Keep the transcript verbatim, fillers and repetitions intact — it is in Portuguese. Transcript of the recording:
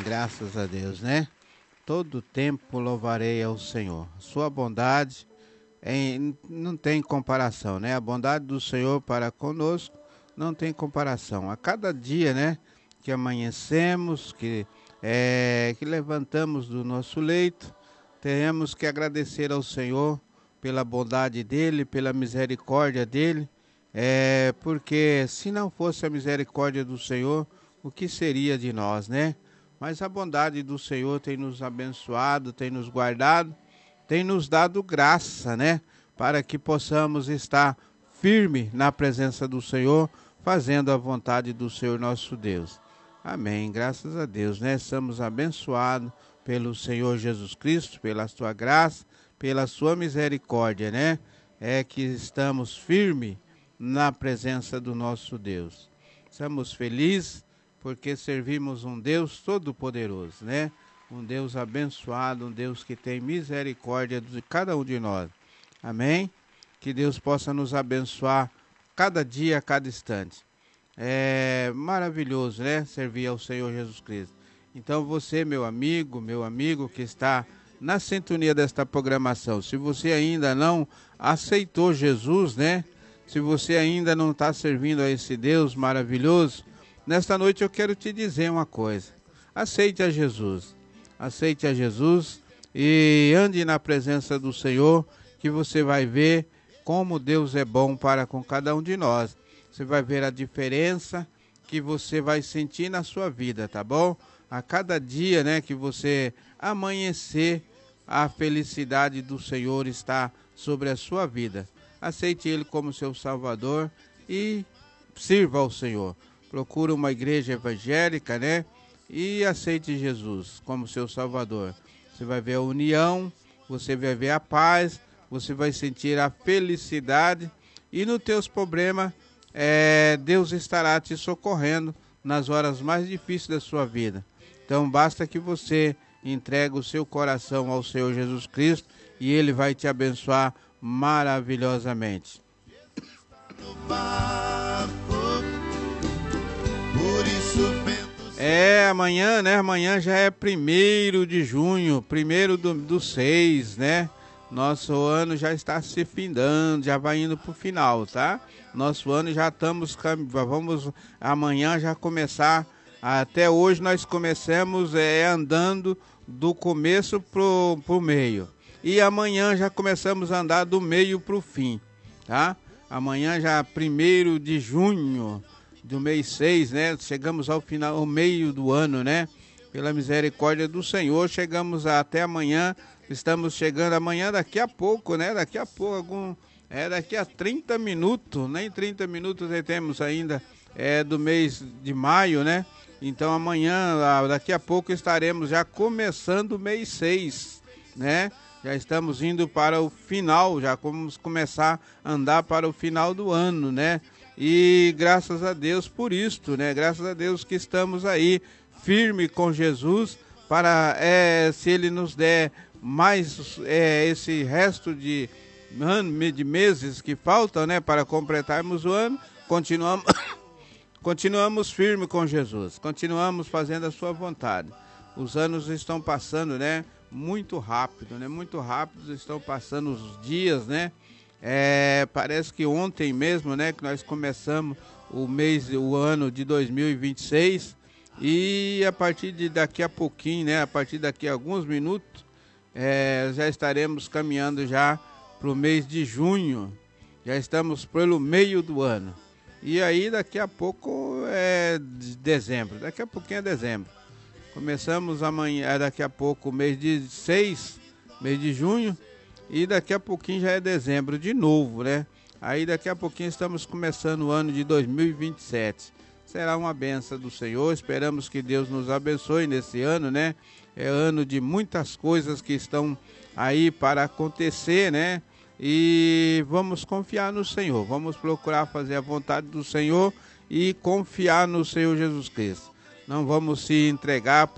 graças a Deus, né? Todo tempo louvarei ao Senhor. Sua bondade é, não tem comparação, né? A bondade do Senhor para conosco não tem comparação. A cada dia, né, que amanhecemos, que, é, que levantamos do nosso leito, temos que agradecer ao Senhor pela bondade dEle, pela misericórdia dEle, é, porque se não fosse a misericórdia do Senhor, o que seria de nós, né? Mas a bondade do Senhor tem nos abençoado, tem nos guardado, tem nos dado graça, né? Para que possamos estar firme na presença do Senhor, fazendo a vontade do Senhor nosso Deus. Amém. Graças a Deus, né? Somos abençoados pelo Senhor Jesus Cristo, pela sua graça, pela sua misericórdia, né? É que estamos firmes na presença do nosso Deus. Estamos felizes porque servimos um Deus todo-poderoso, né? Um Deus abençoado, um Deus que tem misericórdia de cada um de nós. Amém? Que Deus possa nos abençoar cada dia, cada instante. É maravilhoso, né? Servir ao Senhor Jesus Cristo. Então você, meu amigo, meu amigo que está na sintonia desta programação, se você ainda não aceitou Jesus, né? Se você ainda não está servindo a esse Deus maravilhoso, nesta noite eu quero te dizer uma coisa. Aceite a Jesus. Aceite a Jesus e ande na presença do Senhor, que você vai ver como Deus é bom para com cada um de nós. Você vai ver a diferença que você vai sentir na sua vida, tá bom? A cada dia, né, que você amanhecer, a felicidade do Senhor está sobre a sua vida. Aceite Ele como seu Salvador e sirva ao Senhor. Procure uma igreja evangélica, né? E aceite Jesus como seu Salvador. Você vai ver a união, você vai ver a paz, você vai sentir a felicidade e nos teus problemas, é, Deus estará te socorrendo nas horas mais difíceis da sua vida. Então basta que você entregue o seu coração ao Senhor Jesus Cristo e Ele vai te abençoar maravilhosamente. É, amanhã, né? Amanhã já é primeiro de junho, primeiro do, do seis, né? Nosso ano já está se findando, já vai indo para o final, tá? Nosso ano já estamos, vamos amanhã já começar, até hoje nós começamos é, andando do começo pro, pro meio. E amanhã já começamos a andar do meio pro fim, tá? Amanhã já primeiro de junho do mês seis, né? Chegamos ao final, ao meio do ano, né? Pela misericórdia do Senhor, chegamos até amanhã. Estamos chegando amanhã, daqui a pouco, né? Daqui a pouco, algum, é daqui a trinta minutos, nem trinta minutos temos ainda, é do mês de maio, né? Então amanhã, daqui a pouco, estaremos já começando o mês seis, né? Já estamos indo para o final, já vamos começar a andar para o final do ano, né? E graças a Deus por isto, né? Graças a Deus que estamos aí, firme com Jesus, para, é, se Ele nos der mais é, esse resto de, ano, de meses que faltam, né, para completarmos o ano, continuamos, continuamos firmes com Jesus, continuamos fazendo a sua vontade. Os anos estão passando, né, muito rápido, né, muito rápido estão passando os dias, né, é, parece que ontem mesmo, né, que nós começamos o mês, o ano de dois mil e vinte e seis, e a partir de daqui a pouquinho, né, a partir daqui a alguns minutos, É, já estaremos caminhando já para o mês de junho, já estamos pelo meio do ano, e aí daqui a pouco é dezembro, daqui a pouquinho é dezembro, começamos amanhã, daqui a pouco o mês de seis, mês de junho, e daqui a pouquinho já é dezembro de novo, né? Aí daqui a pouquinho estamos começando o ano de dois mil e vinte e sete, será uma bênção do Senhor, esperamos que Deus nos abençoe nesse ano, né? É ano de muitas coisas que estão aí para acontecer, né? E vamos confiar no Senhor, vamos procurar fazer a vontade do Senhor e confiar no Senhor Jesus Cristo. Não vamos se entregar